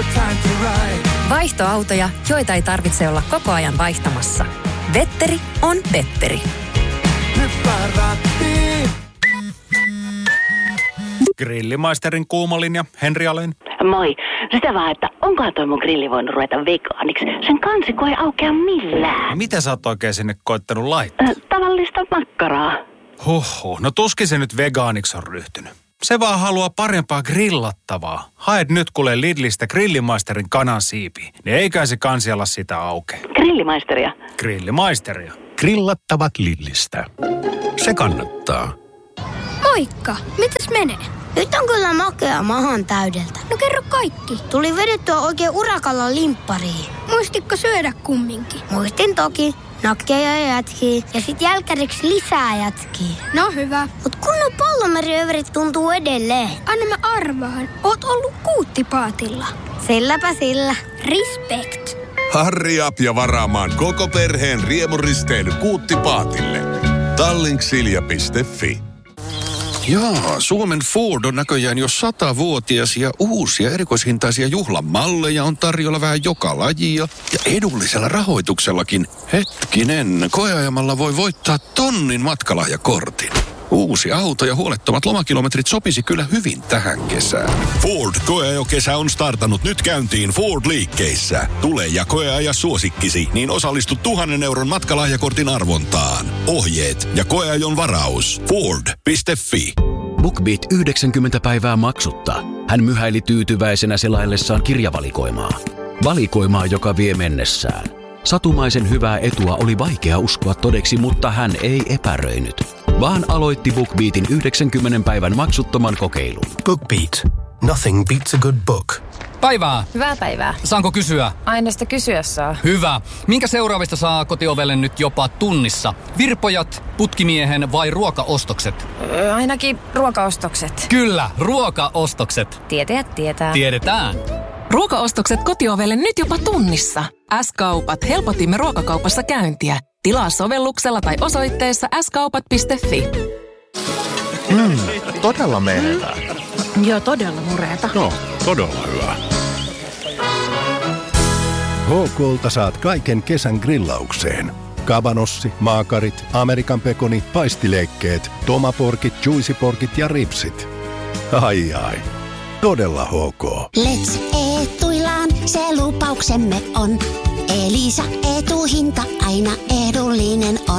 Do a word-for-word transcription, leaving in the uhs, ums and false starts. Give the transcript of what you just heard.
Vaihtoautoja, joita ei tarvitse olla koko ajan vaihtamassa. Vetteri on Petteri. Grillimaisterin kuumalinja, Henri Alén. Moi. Sitä vaan, että onkohan toi mun grilli voinut ruveta vegaaniksi? Sen kansikko ei aukea millään. Mitä sä oot oikein sinne koittanut laittaa? Äh, tavallista makkaraa. Huhhuh, no tuskin se nyt vegaaniksi on ryhtynyt. Se vaan haluaa parempaa grillattavaa. Haet nyt kuule Lidlistä Grillimaisterin kanansiipiä. Niin eikä se kansi ala sitä aukeaa. Grillimaisteria. Grillimaisteria. Grillattavat Lidlistä. Se kannattaa. Moikka, mitäs menee? Nyt on kyllä makea mahan täydeltä. No kerro kaikki. Tuli vedettyä oikein urakalla limppariin. Muistitko syödä kumminkin? Muistin toki. Nakkeja ja jätkiä. Ja sit jälkäriksi lisää jätkiä. No hyvä. Mut kunnon pallomeriöverit tuntuu edelleen. Anna mä arvaan. Oot ollut kuuttipaatilla. Silläpä sillä. Respect. Hurry up ja varaamaan koko perheen riemuristeily Kuuttipaatille. Tallink-silja piste fi. Jaa, Suomen Ford on näköjään jo satavuotias ja uusia erikoishintaisia juhlamalleja on tarjolla vähän joka lajia. Ja edullisella rahoituksellakin. Hetkinen, koeajamalla voi voittaa tonnin matkalahjakortin. Uusi auto ja huolettomat lomakilometrit sopisi kyllä hyvin tähän kesään. Ford koeajokesä on startannut nyt käyntiin Ford-liikkeissä. Tule ja koeaja suosikkisi, niin osallistu tuhannen euron matkalahjakortin arvontaan. Ohjeet ja koeajon varaus. Ford piste fi. BookBeat yhdeksänkymmentä päivää maksutta. Hän myhäili tyytyväisenä selaillessaan kirjavalikoimaa. Valikoimaa, joka vie mennessään. Satumaisen hyvää etua oli vaikea uskoa todeksi, mutta hän ei epäröinyt, vaan aloitti BookBeatin yhdeksänkymmenen päivän maksuttoman kokeilun. BookBeat. Nothing beats a good book. Päivää. Hyvää päivää. Saanko kysyä? Aina sitä kysyä saa. Hyvä. Minkä seuraavista saa kotiovelle nyt jopa tunnissa? Virpojat, putkimiehen vai ruokaostokset? Öö, ainakin ruokaostokset. Kyllä, ruokaostokset. Tietäjät tietää. Tiedetään. Ruokaostokset kotiovelle nyt jopa tunnissa. S-kaupat helpotimme ruokakaupassa käyntiä. Tilaa sovelluksella tai osoitteessa s kaupat piste fi. Mm, todella menevää. Joo, todella mureeta. No, todella hyvä. H K:lta saat kaiken kesän grillaukseen. Kabanossi, maakarit, Amerikan pekoni, paistileikkeet, tomaporkit, juicyporkit ja ripsit. Ai ai. Todella H K. Let's Etuilaan, se lupauksemme on. Elisa Etuhinta aina edullinen on.